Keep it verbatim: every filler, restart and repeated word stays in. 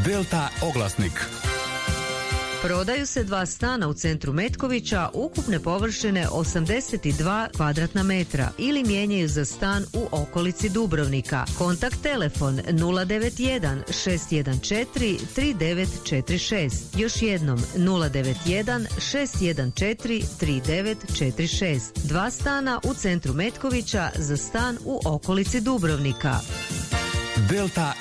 Delta oglasnik. Prodaju se dva stana u centru Metkovića ukupne površine osamdeset dva kvadratna metra ili mijenjaju za stan u okolici Dubrovnika. Kontakt telefon nula devet jedan šest jedan četiri tri devet četiri šest. Još jednom nula devet jedan šest jedan četiri tri devet četiri šest. Dva stana u centru Metkovića za stan u okolici Dubrovnika. Delta